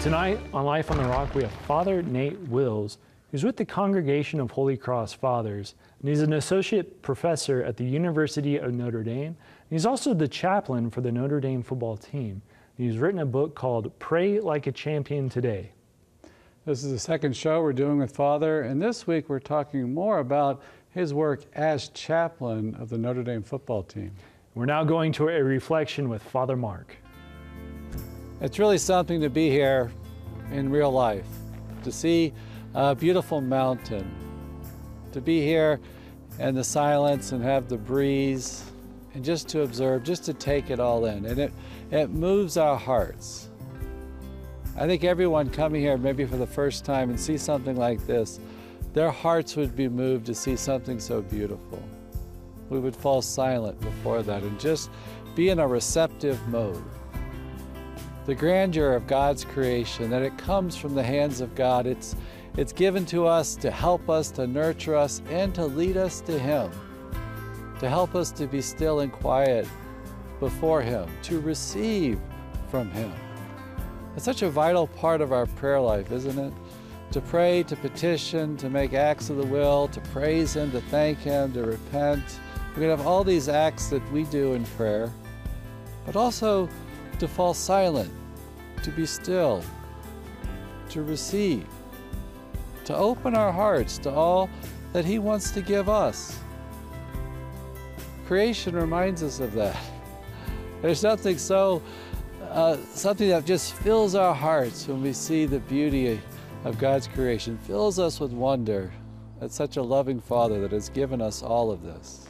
Tonight on Life on the Rock, we have Father Nate Wills, who's with the Congregation of Holy Cross Fathers, and he's an associate professor at the University of Notre Dame. And he's also the chaplain for the Notre Dame football team. And he's written a book called Pray Like a Champion Today. This is the second show we're doing with Father, and this week we're talking more about his work as chaplain of the Notre Dame football team. We're now going to a reflection with Father Mark. It's really something to be here in real life, to see a beautiful mountain, to be here in the silence and have the breeze, and just to observe, just to take it all in. And it moves our hearts. I think everyone coming here maybe for the first time and see something like this, their hearts would be moved to see something so beautiful. We would fall silent before that and just be in a receptive mode. The grandeur of God's creation, that it comes from the hands of God. It's given to us to help us, to nurture us, and to lead us to Him, to help us to be still and quiet before Him, to receive from Him. It's such a vital part of our prayer life, isn't it? To pray, to petition, to make acts of the will, to praise Him, to thank Him, to repent. We have all these acts that we do in prayer, but also to fall silent, to be still, to receive, to open our hearts to all that He wants to give us. Creation reminds us of that. There's nothing something that just fills our hearts when we see the beauty of God's creation, fills us with wonder. That's such a loving Father that has given us all of this.